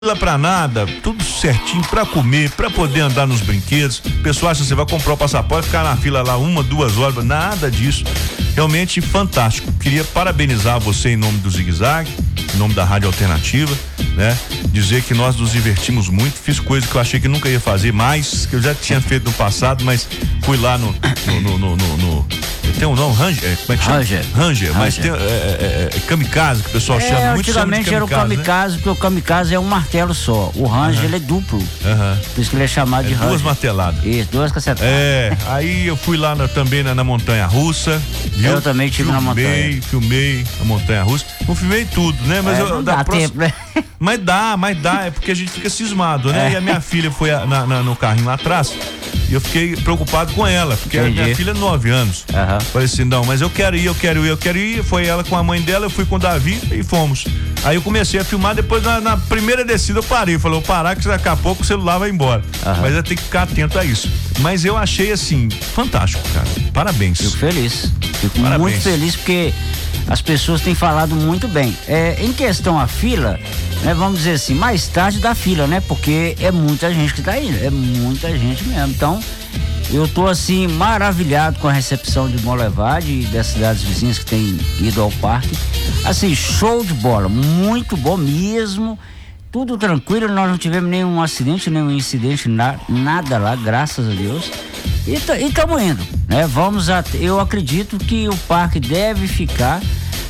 pra nada, tudo certinho pra comer, pra poder andar nos brinquedos. O pessoal acha que você vai comprar o passaporte, ficar na fila lá 1-2 horas, nada disso. Realmente fantástico. Queria parabenizar você em nome do Zigue Zague, em nome da Rádio Alternativa, né? Dizer que nós nos divertimos muito, fiz coisas que eu achei que nunca ia fazer mais, que eu já tinha feito no passado, mas fui lá no tem um nome, Ranger, como é que chama? Ranger, mas tem kamikaze, que o pessoal chama muito. Antigamente era o kamikaze, né? Porque o kamikaze é um martelo só. O Ranger, ele é duplo. Por isso que ele é chamado de Ranger. Duas marteladas. Isso, duas cacetadas. Aí eu fui lá também na montanha russa. Viu? Eu também tive na montanha. Filmei a montanha russa. Não filmei tudo, né? Mas não dá tempo, né? Mas dá, é porque a gente fica cismado, né? E a minha filha foi no carrinho lá atrás. E eu fiquei preocupado com ela, porque a minha filha é 9 anos. Falei assim, não, mas eu quero ir. Foi ela com a mãe dela, eu fui com o Davi e fomos. Aí eu comecei a filmar, depois na primeira descida eu parei. Falei, vou parar que daqui a pouco o celular vai embora. Mas eu tenho que ficar atento a isso. Mas eu achei assim, fantástico, cara. Parabéns. Fico feliz. Muito feliz porque as pessoas têm falado muito bem. Em questão à fila, né, vamos dizer assim, mais tarde da fila, né? Porque é muita gente que tá indo, é muita gente mesmo. Então, eu tô assim, maravilhado com a recepção de Monlevade e das cidades vizinhas que têm ido ao parque. Assim, show de bola, muito bom mesmo. Tudo tranquilo, nós não tivemos nenhum acidente, nenhum incidente, nada lá, graças a Deus. E estamos indo, né? Eu acredito que o parque deve ficar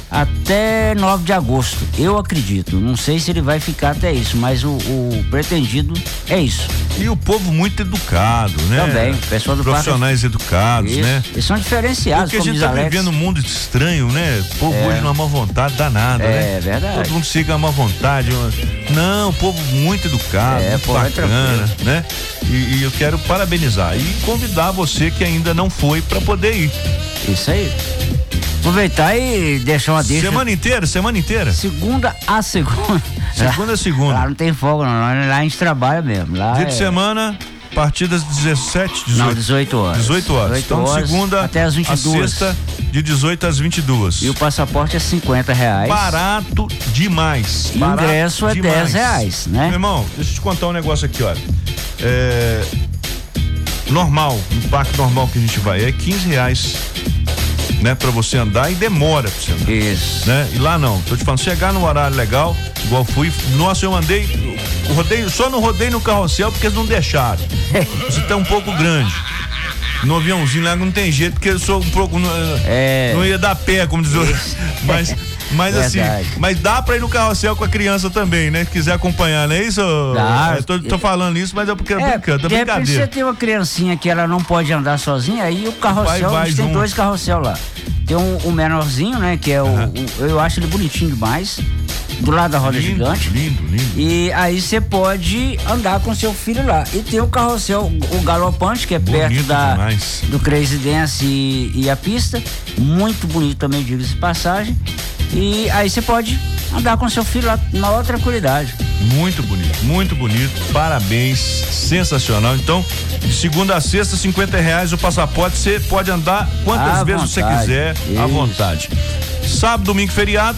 até 9 de agosto, eu acredito. Não sei se ele vai ficar até isso, mas o pretendido é isso. E o povo muito educado, né? Também, o pessoal do profissionais parque, educados, isso, né? Eles são diferenciados. Porque a gente tá vivendo um mundo estranho, né? O povo hoje numa má vontade danada, né? É verdade. Todo mundo fica à má vontade. Não, o povo muito educado, muito bacana, né? E eu quero parabenizar e convidar você que ainda não foi pra poder ir. Isso aí. Aproveitar e deixar uma deixa. Semana inteira? Segunda a segunda. Segunda a segunda. Lá não tem folga, não. Lá a gente trabalha mesmo. Lá dia de semana, partidas 17, 18. Não, 18 horas. 18 horas. Então, horas, segunda até as 22. A sexta, de 18 às 22. E o passaporte é R$50. Barato demais. E o ingresso é R$10, né? Meu irmão, deixa eu te contar um negócio aqui, olha. Normal, no parque normal que a gente vai, é R$15. Né, pra você andar e demora pra você andar. Isso. Né? E lá não, tô te falando, chegar no horário legal, igual fui. Nossa, eu andei, só não rodei no carrossel porque eles não deixaram. Você tá um pouco grande. No aviãozinho lá não tem jeito, porque eu sou um pouco. Não ia dar pé, como diz o. Mas assim, mas dá pra ir no carrossel com a criança também, né? Se quiser acompanhar, não é isso? Dá. Tô falando isso, mas é porque brincando, de repente você tem uma criancinha que ela não pode andar sozinha, aí o carrossel, a gente tem 2 carrossel lá. Tem um menorzinho, né? Que é eu acho ele bonitinho demais. Do lado da roda gigante. Lindo. E aí você pode andar com seu filho lá. E tem o carrossel, o galopante, que é bonito perto do Crazy Dance e a pista. Muito bonito também, diga-se de passagem. E aí você pode andar com seu filho lá na maior tranquilidade. Muito bonito. Parabéns, sensacional. Então, de segunda a sexta, R$50 o passaporte. Você pode andar quantas vezes você quiser, à vontade. Sábado, domingo, feriado.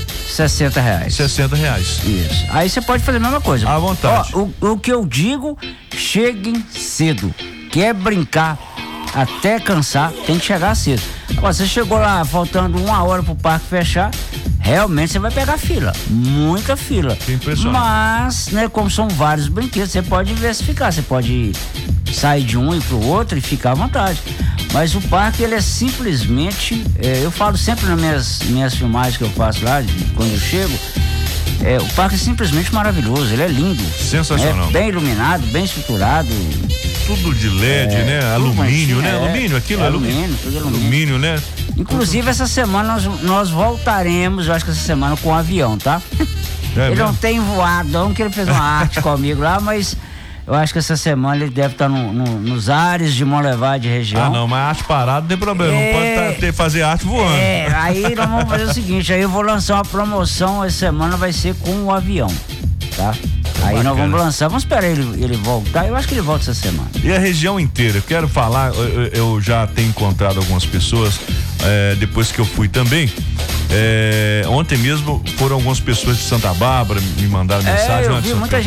R$60. Isso. Aí você pode fazer a mesma coisa. À vontade. O que eu digo, cheguem cedo. Quer brincar até cansar, tem que chegar cedo. Agora, você chegou lá faltando 1 hora pro parque fechar, realmente você vai pegar fila, muita fila. Impressionante. Mas, né, como são vários brinquedos, você pode diversificar, você pode sair de um e pro outro e ficar à vontade. Mas o parque, ele é simplesmente, eu falo sempre nas minhas filmagens que eu faço lá, quando eu chego, o parque é simplesmente maravilhoso, ele é lindo. Sensacional. Bem iluminado, bem estruturado. Tudo de LED, né? Alumínio, né? Alumínio, aquilo é alumínio. Tudo alumínio, né? Inclusive, essa semana nós voltaremos, eu acho que essa semana com um avião, tá? Ele não tem voado, não, que ele fez uma arte comigo lá, mas eu acho que essa semana ele deve estar nos ares de Monlevade região. Ah, não, mas arte parada não tem problema, não pode fazer arte voando. Aí nós vamos fazer o seguinte, aí eu vou lançar uma promoção, essa semana vai ser com o avião, tá? Aí bacana. Nós vamos lançar, vamos esperar ele voltar, eu acho que ele volta essa semana. E a região inteira, eu quero falar, eu já tenho encontrado algumas pessoas, depois que eu fui também, Ontem mesmo foram algumas pessoas de Santa Bárbara me mandaram mensagem. Eu vi muita